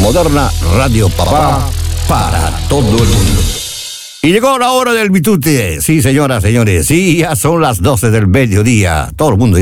Moderna Radio Papá para todo el mundo. Y llegó la hora del bitute. Sí, señoras, señores. Sí, ya son las 12 del mediodía. Todo el mundo